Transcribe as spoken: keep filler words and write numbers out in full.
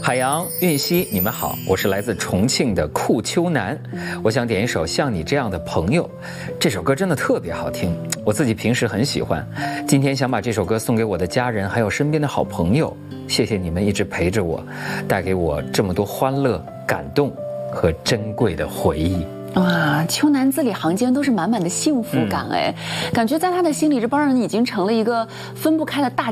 海洋、韵熙，你们好，我是来自重庆的酷秋楠，我想点一首《像你这样的朋友》，这首歌真的特别好听，我自己平时很喜欢，今天想把这首歌送给我的家人，还有身边的好朋友，谢谢你们一直陪着我，带给我这么多欢乐、感动和珍贵的回忆。 哇，秋楠字里行间都是满满的幸福感哎，嗯、感觉在他的心里，这帮人已经成了一个分不开的大